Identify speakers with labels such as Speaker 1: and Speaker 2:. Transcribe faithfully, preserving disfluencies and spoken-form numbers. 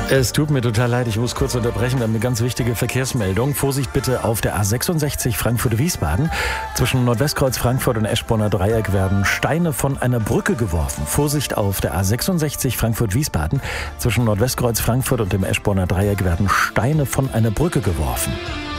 Speaker 1: Es tut mir total leid, ich muss kurz unterbrechen. Wir haben eine ganz wichtige Verkehrsmeldung. Vorsicht bitte auf der A sechsundsechzig Frankfurt-Wiesbaden. Zwischen Nordwestkreuz Frankfurt und Eschborner Dreieck werden Steine von einer Brücke geworfen. Vorsicht auf der A sechsundsechzig Frankfurt-Wiesbaden. Zwischen Nordwestkreuz Frankfurt und dem Eschborner Dreieck werden Steine von einer Brücke geworfen.